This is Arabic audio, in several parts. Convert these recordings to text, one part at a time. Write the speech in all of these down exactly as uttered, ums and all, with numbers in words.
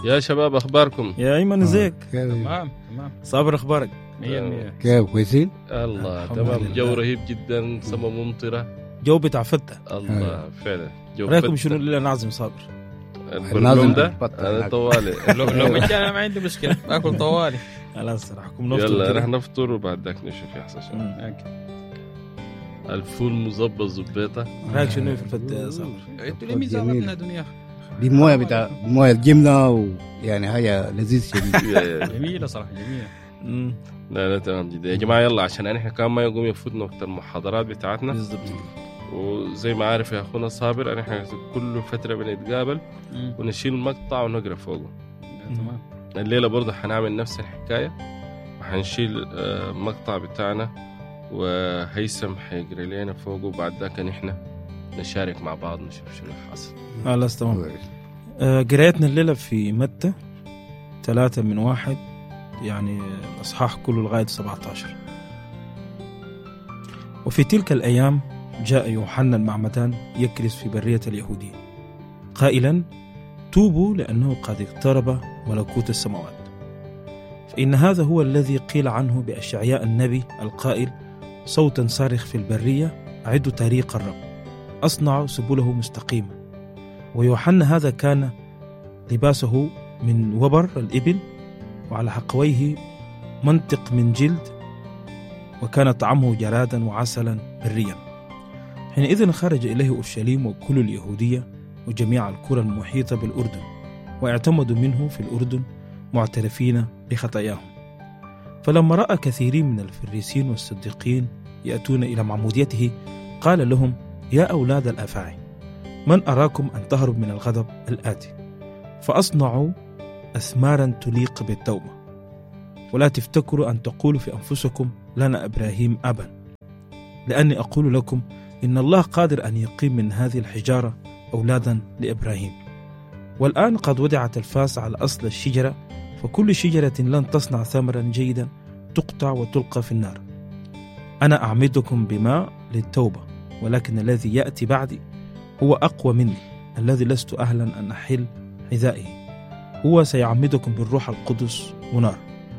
يا شباب أخباركم؟ يا أيمن ازيك؟ تمام تمام. صابر أخبارك؟ مية المية. كيف كويسين؟ الله تمام. جو رهيب جدا، سما ممطرة، جو بتاع فتة. الله فعلا جو رأيكم شنو اللي نعزم صابر؟ البرنامج ده أنا طوالي لو لو مش أنا ما عندي مشكلة أكل طوالي. خلاص راحكم نفطر. يلا رح نفطر وبعد ذاك نشوف يحصل شيء. الفول مزبط زبيطة. رأيك شنو في الفتة يا صابر؟ أنتوا ليه ميزاننا دنيا؟ دي مويه بتاع مويه الجبنه ويعني حاجه لذيذ شديد. جميلة صراحة جميلة. لا لا تمام جدا يا جماعة. يلا عشان احنا كمان ما يقوم يفوتنا وقت المحاضرات بتاعتنا بالضبط. وزي ما عارف يا أخونا صابر احنا كل فترة بنتقابل ونشيل مقطع ونقرأ فوقه. تمام. الليلة برضه حنعمل نفس الحكاية وحنشيل مقطع بتاعنا وهيثم حيقرأ لنا فوقه وبعد ذاك نحن نشارك مع بعض نشوف شنو حاصل. خلاص تمام. آه قرايتنا الليلة في متى ثلاثة من واحد، يعني الأصحاح كله لغاية سبعة عشر. وفي تلك الأيام جاء يوحنا المعمدان يكرز في برية اليهودية قائلا: توبوا لأنه قد اقترب ملكوت السماوات. فإن هذا هو الذي قيل عنه بأشعياء النبي القائل: صوتا صارخ في البرية أعدوا طريق الرب، أصنعوا سبله مستقيمة. ويوحنا هذا كان لباسه من وبر الإبل وعلى حقويه منطق من جلد، وكان طعمه جرادا وعسلا بريا. حينئذ خرج إليه أورشليم وكل اليهودية وجميع القرى المحيطة بالأردن، واعتمدوا منه في الأردن معترفين بخطاياهم. فلما رأى كثيرين من الفريسين والصديقين يأتون إلى معموديته قال لهم: يا أولاد الأفاعي، من أراكم أن تهرب من الغضب الآتي؟ فأصنعوا أثمارا تليق بالتوبة، ولا تفتكروا أن تقولوا في أنفسكم: لنا إبراهيم أبا، لأني أقول لكم إن الله قادر أن يقيم من هذه الحجارة أولادا لإبراهيم. والآن قد وضعت الفاس على أصل الشجرة، فكل شجرة لن تصنع ثمرا جيدا تقطع وتلقى في النار. أنا أعمدكم بماء للتوبة، ولكن الذي يأتي بعدي هو أقوى مني، الذي لست أهلا أن أحل حذائه. هو سيعمدكم بالروح القدس ونار،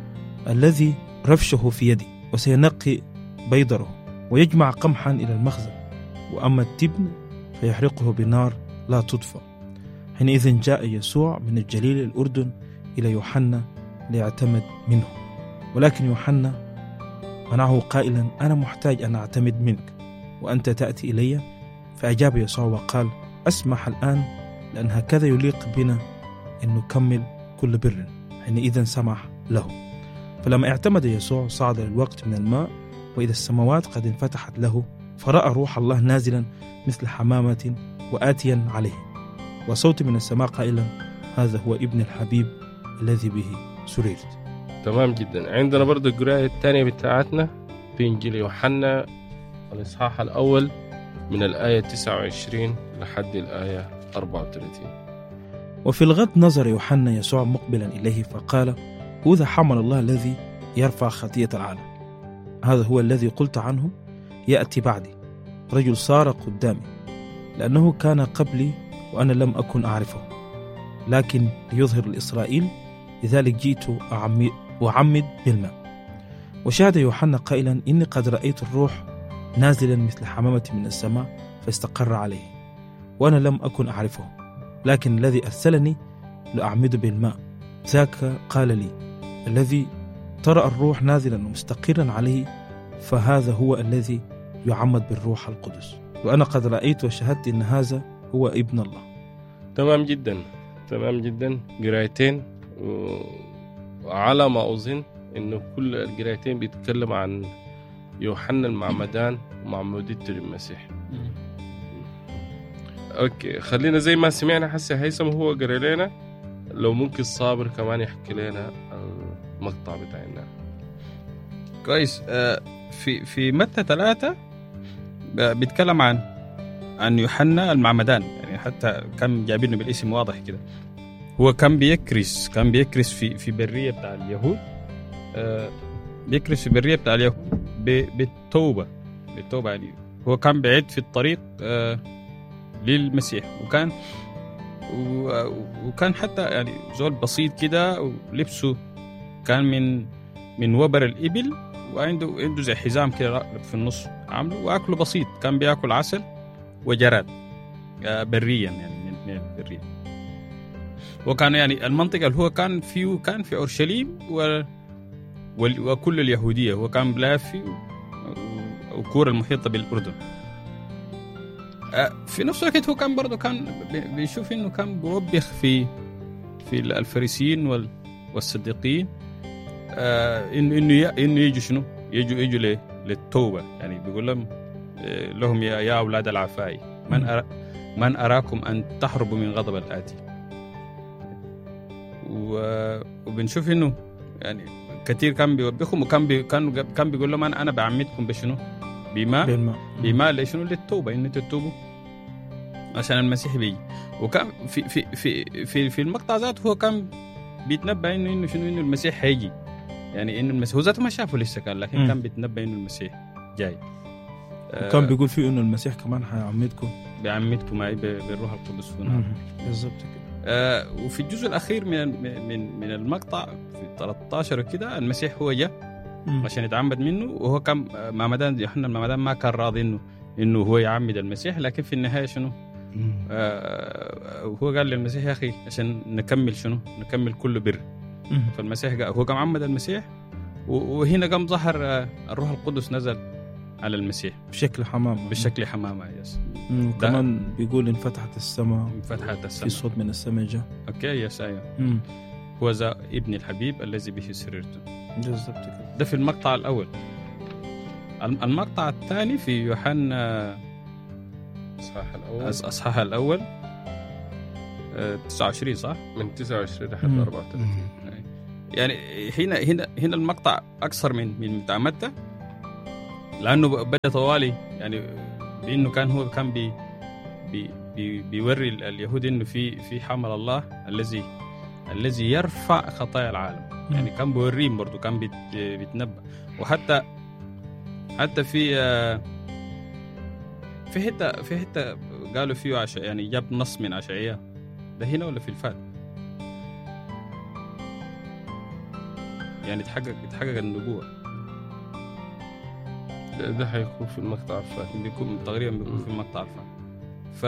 الذي رفشه في يدي، وسينقي بيضره ويجمع قمحا إلى المخزن، وأما التبن فيحرقه بنار لا تطفأ. حينئذ جاء يسوع من الجليل الأردن إلى يوحنا ليعتمد منه، ولكن يوحنا منعه قائلا: أنا محتاج أن أعتمد منك وأنت تأتي إلي؟ فأجاب يسوع وقال: أسمح الآن، لأن هكذا يليق بنا أن نكمل كل بر. حينئذ سمح له. فلما اعتمد يسوع صعد للوقت من الماء، وإذا السماوات قد انفتحت له، فرأى روح الله نازلا مثل حمامة وآتيا عليه، وصوت من السماء قائلا: هذا هو ابن الحبيب الذي به سررت. تمام جدا. عندنا برضو القراءة الثانية بتاعتنا في إنجيل يوحنا الإصحاح الأول من الآية تسعة وعشرين لحد الآية أربعة وثلاثين. وفي الغد نظر يوحنا يسوع مقبلا إليه فقال: هذا حمل الله الذي يرفع خطية العالم. هذا هو الذي قلت عنه: يأتي بعدي رجل صار قدامي، لأنه كان قبلي وأنا لم أكن أعرفه، لكن ليظهر لإسرائيل، لذلك جئت أعمد بالماء. وشهد يوحنا قائلا: إني قد رأيت الروح نازلا مثل حمامة من السماء فاستقر عليه، وأنا لم أكن أعرفه، لكن الذي أرسلني لأعمد بالماء ذاك قال لي: الذي ترى الروح نازلا ومستقرا عليه فهذا هو الذي يعمد بالروح القدس، وأنا قد رأيت وشهدت إن هذا هو ابن الله. تمام جدا تمام جدا. قرايتين، وعلى ما أظن إنه كل القرايتين بيتكلم عن يوحنا المعمدان ومعموديته للمسيح. أوكي، خلينا زي ما سمعنا حسي هيثم هو قرأ لنا، لو ممكن صابر كمان يحكي لنا المقطع بتاعنا. كويس. آه في في متى ثلاثة بيتكلم عن عن يوحنا المعمدان، يعني حتى كان جايبينه بالاسم واضح كده. هو كان بيكرس كان بيكرس في في برية بتاع اليهود، آه بيكرس في برية بتاع اليهود بالتوبة بالتوبة يعني هو كان بعيد في الطريق آه للمسيح، وكان وكان حتى يعني زول بسيط كده، ولبسه كان من من وبر الإبل، وعنده عنده زي حزام كده في النص عامله، وأكله بسيط، كان بيأكل عسل وجراد بريا يعني من البرية. وكان يعني المنطقة اللي هو كان فيه كان في أورشليم و وكل اليهودية، هو كان بلافي وكورة المحيطة بالأردن. في نفس الوقت هو كان برضه كان بيشوف إنه كان بيوبخ في في الفريسيين والصديقين، إنه إنه إنه يجوا شنو يجوا يجوا للتوبة، يعني بيقول لهم لهم يا يا أولاد العفاي من أرى من أراكم أن تحربوا من غضب الآتي. وبنشوف إنه يعني كثير كان بيوبخهم، وكان بي كان كان بيقول لهم أنا أنا بعمدكم بشنو بماء بماء لشنو للتوبة، إن تتوبوا عشان المسيح بيجي. وكان في في في في في المقطع ذاته هو كان بيتنبأ إنه إنه شنو إنه المسيح هيجي، يعني إنه المسيح هو ذاته ما شافه لسه كان، لكن م. كان بيتنبأ إنه المسيح جاي. وكان بيقول فيه إنه المسيح كمان هيعمدكم بيعمدكم معي بالروح القدس. بالضبط كده. آه وفي الجزء الأخير من من من المقطع في ثلاثة عشر كده المسيح هو جاء عشان يتعمد منه، وهو كان معمدان يوحنا المعمدان ما كان راضي إنه إنه هو يعمد المسيح، لكن في النهاية شنو آه هو قال للمسيح يا أخي عشان نكمل شنو نكمل كل بر. فالمسيح قال هو قام عمد المسيح، وهنا قام ظهر الروح القدس نزل على المسيح بشكل حمامة بشكل حمامة يس. وكمان بيقول انفتحت السماء انفتحت السماء في صوت من السماء جاء. اوكي يس ايوه هو ذا ابن الحبيب الذي به سررت. بالضبط كده. ده في المقطع الأول. المقطع الثاني في يوحنا اصحاح الاول اصحاح الاول تسعة وعشرين صح؟ من تسعة وعشرين لحد أربعة وثلاثين. يعني هنا هنا هنا المقطع اكثر من من بتاع متى، لانه بدا طوالي يعني بانه كان هو كان بي بي بي بيوري اليهود انه في في حمل الله الذي الذي يرفع خطايا العالم. يعني كان بيوريهم برضو، كان بيت بيتنبأ. وحتى حتى في في حته في حته قالوا فيه عش... يعني جاب نص من أشعياء، ده هنا ولا في الفات؟ يعني تحقق تحقق النبوة. ده, ده حيكون في المقطع الفات، بيكون تقريبا بيكون في المقطع الفات. ف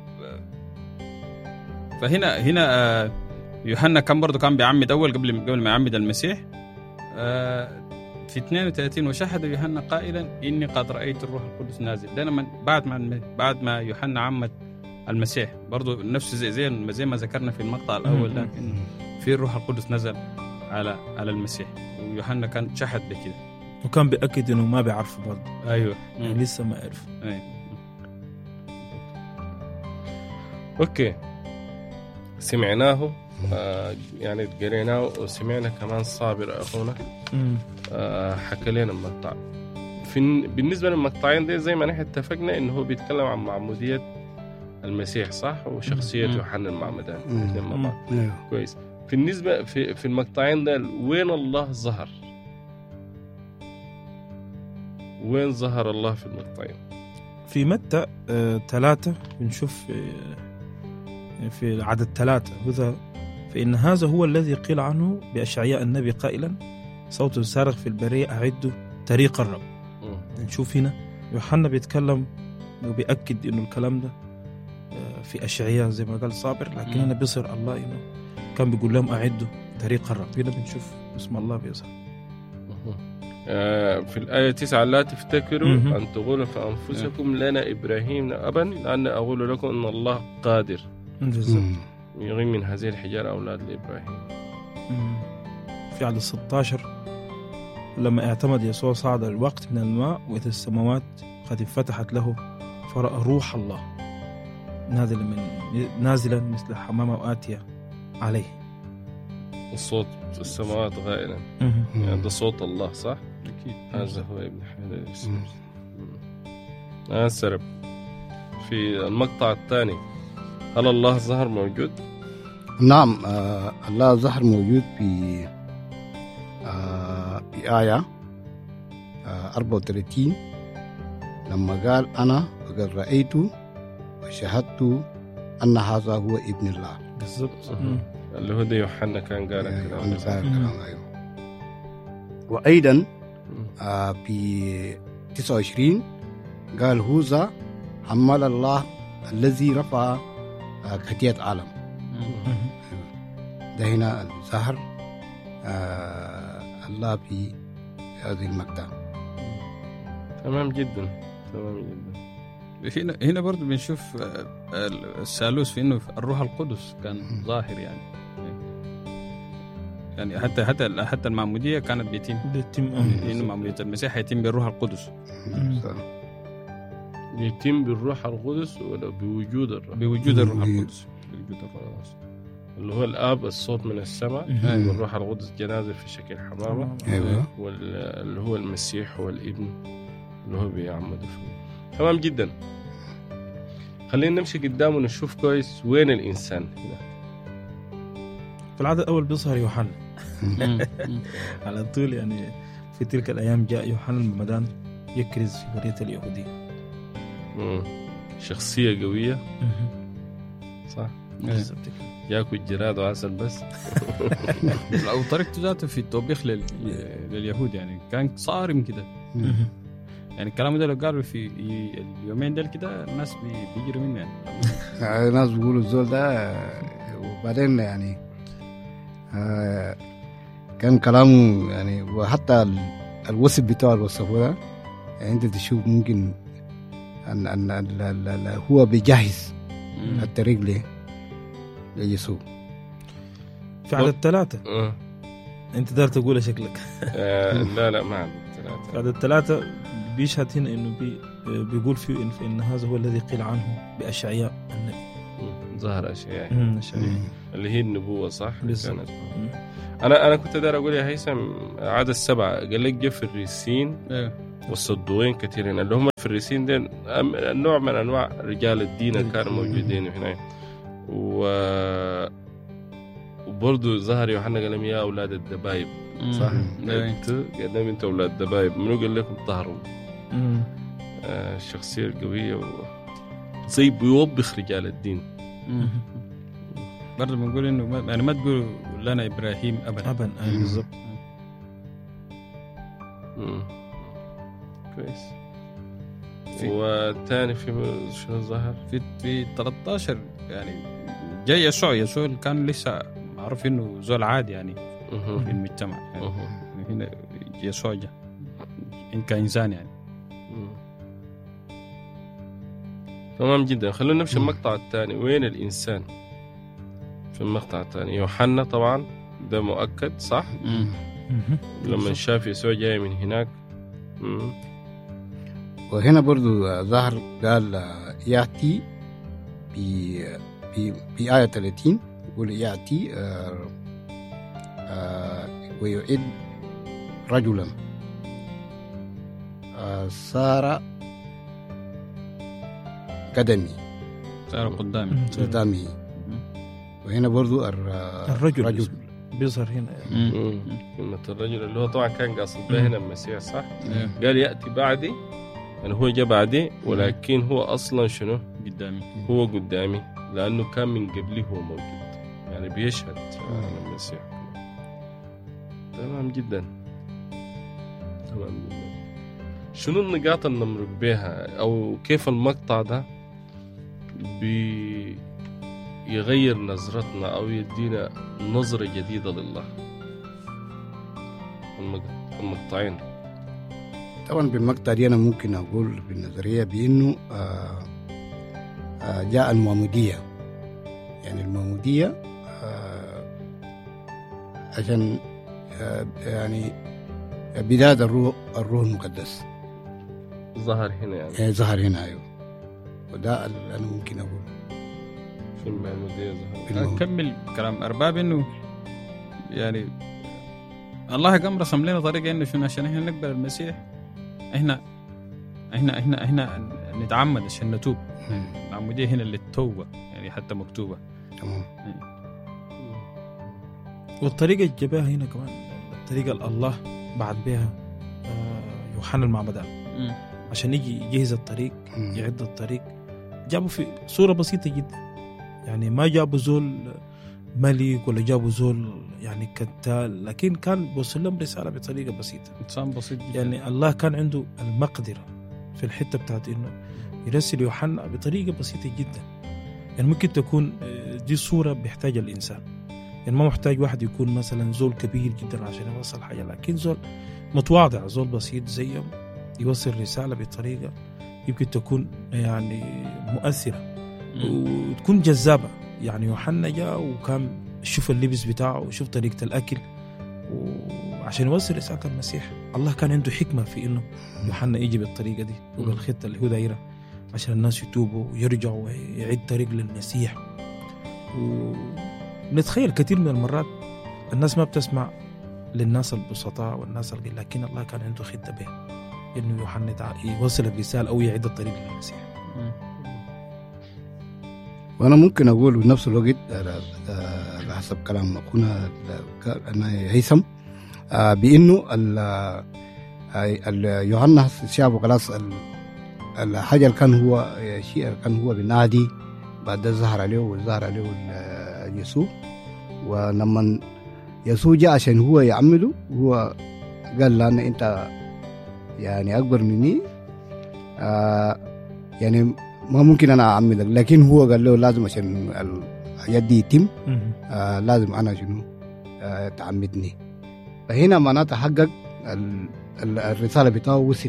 فهنا هنا يوحنا كان برضو كان بيعمد أول قبل قبل ما يعمد المسيح في اثنين وثلاثين وشهد يوحنا قائلا إني قد رأيت الروح القدس نازل. ده من بعد ما بعد ما يوحنا عمد المسيح برضو نفس زي زي, زي ما ذكرنا في المقطع الأول، لكن في الروح القدس نزل على على المسيح، ويوحنا كان شهد بكده، وكان بيأكد إنه ما بيعرفه برضو. أيوة يعني لسه ما عرف. أيوة. أوكي سمعناه آه يعني قريناه وسمعنا كمان صابر أخونا آه حكى لنا المقطع. في بالنسبة للمقطعين دي زي ما نحن اتفقنا إنه هو بيتكلم عن معمودية المسيح صح، وشخصية يوحنا المعمدان الاثنين مع بعض. كويس. بالنسبة في في المقطعين ده وين الله ظهر؟ وين ظهر الله في المقطعين؟ في متى آه ثلاثة بنشوف آه في عدد ثلاثة هذا، فإن هذا هو الذي قيل عنه بأشعياء النبي قائلا صوت صارخ في البرية أعدوا طريق الرب. نشوف هنا يوحنا بيتكلم وبيأكد إنه الكلام ده في أشعياء زي ما قال صابر، لكن هنا بيصير الله إنه كان بيقول لهم أعدوا طريق الرب. هنا بنشوف اسم الله بيظهر في الآية تسعة لا تفتكروا أن تقولوا في أنفسكم لنا إبراهيم أبا لأن أقول لكم أن الله قادر يغيم من هذه الحجارة أولاد لإبراهيم. في عدد ستة عشر لما اعتمد يسوع صعد الوقت من الماء وإذا السماوات قد انفتحت له فرأى روح الله نازلا من نازلا مثل حمامة وآتية عليه. الصوت في السماوات غائلا يعني ده صوت الله صح؟ أكيد هذا هو ابن حميد الاسم. آه سرب في المقطع الثاني هل الله ظهر موجود؟ نعم آه الله ظهر موجود في آه بآية آه أربعة وثلاثين لما قال أنا وقد رأيت وشهدت أن هذا هو ابن الله. بالضبط. اللي هو ده يوحنا كان قال أيوة. كلام. أيوة. وأيضا آه في تسعة وعشرين قال هوذا حمل الله الذي رفع آه خطيئة العالم. ده هنا ظهر آه الله في هذه المقطع. تمام جدا تمام جدا. هنا هنا برضو بنشوف الثالوث في انه الروح القدس كان ظاهر يعني يعني حتى حتى حتى المعموديه كانت بيتم بيتم انه معموديه المسيح يتم بالروح القدس. يتم بالروح القدس ولا بوجود الروح؟ بوجود الروح القدس. بوجود الروح القدس اللي هو الاب الصوت من السماء والروح القدس جنازه في شكل حمامه. ايوه. واللي هو المسيح هو الابن اللي هو بيعمد فيه. تمام جدا. خلينا نمشي قدام ونشوف كويس وين الإنسان هنا. في العدد الأول بيظهر يوحنا على طول يعني. في تلك الأيام جاء يوحنا المعمدان يكرز في برية اليهودية. مم. شخصية قوية صح؟ ياكل جراد وعسل بس. أو طريقته ذاته في التوبيخ لل... لليهود يعني كان صارم كده يعني. الكلام ده لو قالوا في اليومين دول كده الناس بيجروا منه يعني. الناس بيقولوا الزول ده. وبعدين يعني آه كان كلامه يعني. وحتى الوصف بتاعه الوصفه ده يعني انت تشوف ممكن ان ان, أن, أن, أن هو بيجهز الطريق له ليسوع. في عدد ثلاثة أه. انت دار تقول شكلك. آه لا لا ما عدد ثلاثة. في عدد ثلاثة بيشهد هنا انه بي بيقول فيه إن, إن هذا هو الذي قيل عنه بأشعياء النبي. ظهر أشعياء اللي هي النبوة صح. كانت. أنا أنا كنت دار أقول يا هيثم عدد السبعة قال لك جاء فريسين والصدوقين كثيرين اللي هم الفريسين دين نوع من أنواع رجال الدين كانوا موجودين هنا. و وبرضه ظهر يوحنا قال لهم يا أولاد الدبايب صح. قدام أنت أولاد الدبايب منو قال لكم طهروا. آه الشخصية القوية و... زي بيوبخ رجال الدين. برضه بنقول إنه ما... يعني ما تقول لنا إبراهيم أبا أبا. أي بالضبط. كويس. والثاني في شنو ظهر في في ثلاثة عشر يعني جاي يسوع يسوع كان لسه معروف إنه زول عادي يعني في المجتمع يعني. هنا يسوع جاء إن كإنسان يعني. تمام جدا. خلونا نمشي المقطع الثاني وين الإنسان في المقطع الثاني. يوحنا طبعا ده مؤكد صح. لما شاف يسوع جاي من هناك. مم. وهنا برضو ظهر قال يأتي في في في آية ثلاثين يقول يأتي آه آه ويعد رجلا آه صار قدمي صار قدامي قدامي. وهنا برضو الرجل رجل بيظهر هنا كلمة الرجل اللي هو طبعا كان قاصد به هنا المسيح صح. قال يأتي بعدي يعني هو جاء بعدي ولكن هو أصلا شنو قدامي. هو قدامي لأنه كان من قبله هو موجود يعني بيشهد عن المسيح. تمام جدا تمام جدا. شنو النقاط اللي نمرق بها أو كيف المقطع ده بيغير نظرتنا أو يدينا نظرة جديدة لله. المقطعين طبعا بالمقطع دي أنا ممكن أقول بالنظرية بأنه آه آه جاء المعمودية يعني المعمودية آه عشان آه يعني بداية الروح الروح المقدس ظهر هنا يعني. يعني ظهر هنا أيوه. وده اللي أنا ممكن أقول في المعمودية ظهر. أكمل كلام أرباب إنه يعني الله قام رسم لنا طريقة إنه شنو عشان إحنا نقبل المسيح إحنا إحنا إحنا إحنا نتعمد عشان نتوب. المعمودية هنا للتوبة يعني حتى مكتوبة. تمام. والطريقة الجباها هنا كمان الطريقة الله بعد بها يوحنا المعمدان عشان يجي يجهز الطريق يعد الطريق جابوا في صورة بسيطة جدا يعني ما جابوا زول ملك ولا جابوا زول يعني كتال، لكن كان بيوصل لهم رسالة بطريقة بسيطة. إنسان بسيط جدا. يعني الله كان عنده المقدرة في الحتة بتاعت إنه يرسل يوحنا بطريقة بسيطة جدا. يعني ممكن تكون دي صورة بيحتاج الإنسان، يعني ما محتاج واحد يكون مثلا زول كبير جدا عشان يوصل حاجة، لكن زول متواضع، زول بسيط زيهم يوصل رسالة بطريقة يمكن تكون يعني مؤثرة وتكون جذابة. يعني يوحنا جاء وكان شوف اللبس بتاعه وشوف طريقة الأكل وعشان يوصل رسالة المسيح. الله كان عنده حكمة في إنه يوحنا يجي بالطريقة دي وبالخطة اللي هو دايرة عشان الناس يتوبوا ويرجعوا ويعيد طريق للمسيح. ونتخيل كثير من المرات الناس ما بتسمع للناس البسطاء والناس القليل، لكن الله كان عنده خطة به إنه يوحنا يوصل الرسالة أو يعيد الطريق للمسيح. وأنا ممكن أقول بنفس الوقت على حسب كلام أخونا هيثم بأنه يوحنا شافوا خلاص الحاجة اللي كان هو شيء كان هو بنادي بعد ظهر عليه وظهر عليه يسوع. ولما يسوع جاء عشان هو يعمله هو قال له أنا أنت يعني أكبر مني آه يعني ما ممكن أنا أعملك، لكن هو قال له لازم عشان الحاجات دي يتم آه لازم أنا شنو آه تعمدني. فهنا معناته حقق الرسالة بتاعه وصل.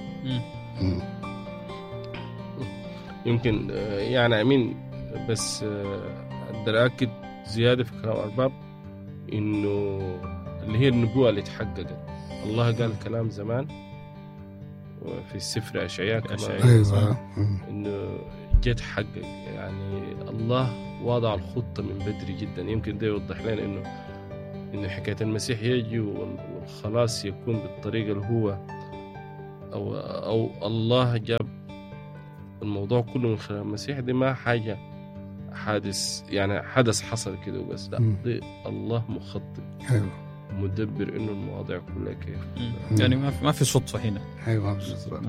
يمكن يعني أمين بس أقدر أكد زيادة في كلام أرباب إنه اللي هي النبوة اللي تحققت. الله قال كلام زمان في السفر أشعياء أيوة. إنه جت حقق، يعني الله وضع الخطة من بدري جدا. يمكن ده يوضح لنا إنه إنه حكاية المسيح يجي والخلاص يكون بالطريقة اللي هو أو أو الله جاب الموضوع كله من خلال المسيح. دي ما حاجة حادث يعني حدث حصل كده وبس، لا دي الله مخطط أيوة. مدبر إنه المواضيع كلها كيف مم. يعني ما في ما في صدفة هنا. أيوة ما في صدفة.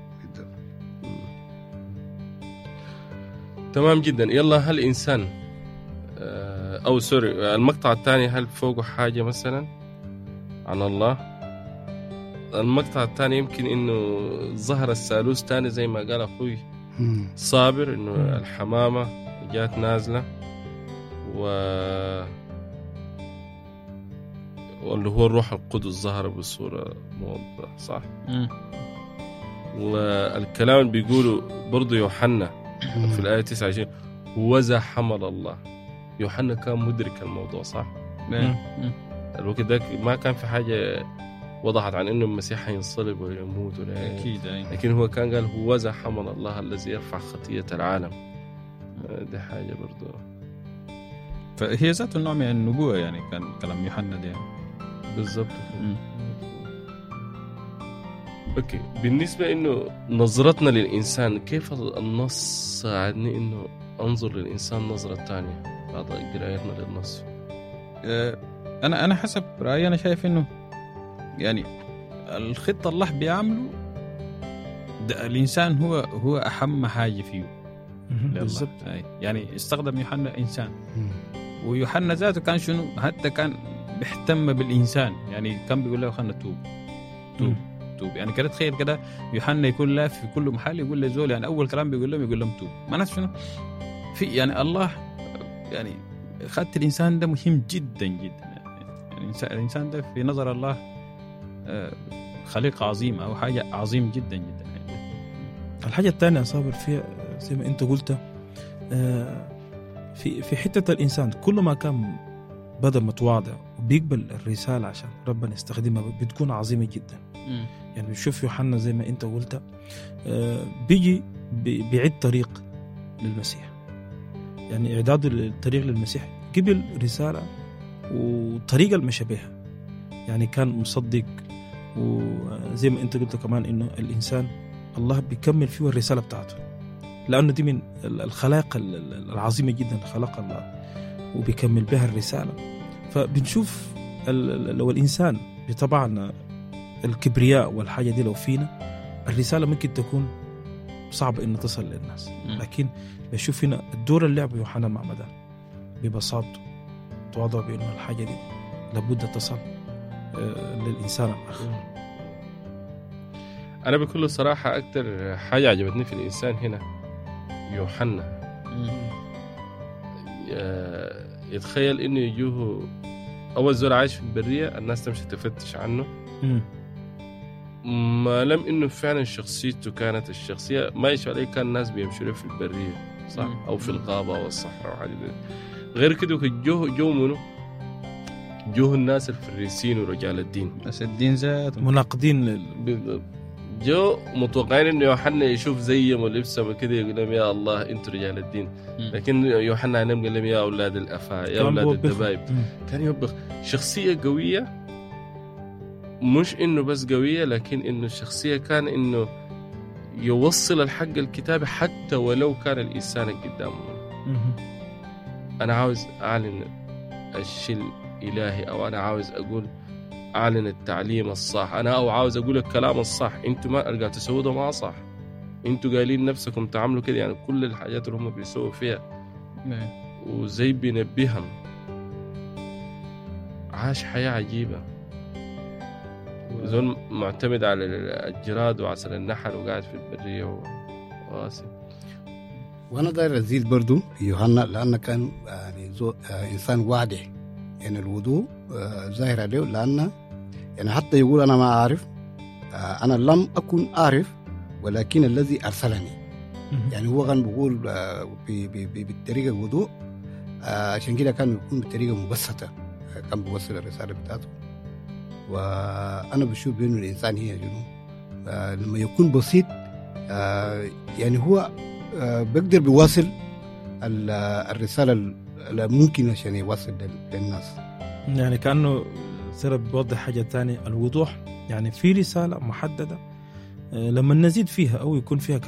تمام جدا. يلا هل إنسان أو سوري المقطع الثاني هل فوقه حاجة مثلا عن الله؟ المقطع الثاني يمكن إنه ظهر الثالوث تاني زي ما قال أخوي صابر، إنه الحمامة جات نازلة و واللي هو الروح القدس ظهر بصورة موضحة صح؟ مم. والكلام اللي بيقوله برضو يوحنا في الآية تسعة وعشرين وذا حمل الله. يوحنا كان مدرك الموضوع صح؟ مم. الوقت ده ما كان في حاجة وضحت عن إنه المسيح هينصلب ويموت ولا أكيد أي. لكن هو كان قال هو ذا حمل الله الذي يرفع خطية العالم. دي حاجة برضو فهي ذات النوع من النبوة يعني كان كلام يوحنا ده بالضبط. أوكي بالنسبة إنه نظرتنا للإنسان كيف النص ساعدني إنه أنظر للإنسان نظرة تانية بعد قراءتنا للنص؟ أنا أنا حسب رأيي أنا شايف إنه يعني الخطة الله بيعمله الإنسان هو هو أهم حاجة فيه بالضبط. يعني استخدم يوحنا إنسان ويوحنا ذاته كان شنو حتى كان بيهتم بالإنسان، يعني كان بيقول له خلنا توب توب توب. يعني كده تخيل كده يوحنا يكون لا في كل محل يقول لزول يعني أول كلام بيقول لهم يقول لهم توب. معناته شنو في يعني الله يعني خدت الإنسان ده مهم جدا جدا. يعني الإنسان ده في نظر الله خليقة عظيمة أو حاجة عظيم جدا جدا. الحاجة الثانية أصابر فيها زي ما أنت قلت في في حتة الإنسان كل ما كان بدأ متواضع وبيقبل الرسالة عشان ربنا يستخدمها بتكون عظيمة جدا. م. يعني بنشوف يوحنا زي ما أنت قلت بيجي بيعد طريق للمسيح، يعني إعداد الطريق للمسيح قبل رسالة وطريقة المشابهة، يعني كان مصدق. وزي ما أنت قلت كمان إنه الإنسان الله بيكمل فيه الرسالة بتاعته لأنه دي من الخلاق العظيمة جدا خلق الله وبيكمل بها الرسالة. فبنشوف لو الإنسان بطبعنا الكبرياء والحاجة دي لو فينا الرسالة ممكن تكون صعب إنه تصل للناس. لكن بشوف هنا الدور اللي لعبه يوحنا المعمدان ببساطته تواضع بأنه الحاجة دي لابد تصل للإنسان الآخر. أنا بكل صراحة أكتر حاجة عجبتني في الإنسان هنا يوحنا، يتخيل إنه يجوه أول زول عايش في البرية الناس تمشي تفتش عنه، ما لم إنه فعلا شخصيته كانت الشخصية ما يشوف عليه، كان الناس بيمشوا في البرية صح أو في الغابة والصحراء وحاجة غير كده. جوه جو منه جوه الناس الفريسين ورجال الدين، بس الدين ذات مناقضين لل... جو متوقعين إنه يوحنا يشوف زيهم ولبسهم كده يقول لهم يا الله أنتوا رجال الدين، لكن يوحنا نم قال لهم يا أولاد الأفا يا أولاد الدبايب. كان يوبخ شخصية قوية، مش إنه بس قوية لكن إنه الشخصية كان إنه يوصل الحق الكتابي حتى ولو كان الإنسان قدامه. أنا عاوز أعلن الشيء الإلهي، أو أنا عاوز أقول أعلن التعليم الصح، أنا أو عاوز أقول الكلام الصح. أنتوا ما أرجع تسووا ده ما صح، أنتوا قايلين نفسكم تعملوا كده، يعني كل الحاجات اللي هم بيسووا فيها وزي بينبههم. عاش حياة عجيبة، زول معتمد على الجراد وعسل النحل وقاعد في البرية وواسم. وانا داير ازيد برضو في يوحنا لانه كان يعني زو آه انسان واضح، يعني الوضوء آه ظاهر عليه، لانه يعني حتى يقول انا ما اعرف، آه انا لم اكن اعرف ولكن الذي ارسلني. يعني هو كان بيقول آه بالطريقه الوضوء، آه عشان كده كان يكون بطريقه مبسطه، آه كان بيوصل الرساله بتاعته. وانا بشوف بانه الانسان هي جنون آه لما يكون بسيط، آه يعني هو آه بيقدر بيواصل الرسالة اللي ممكن عشان يوصل للناس. يعني كأنه سيرة بيوضح حاجة تانية، الوضوح يعني في رسالة محددة، آه لما نزيد فيها أو يكون فيها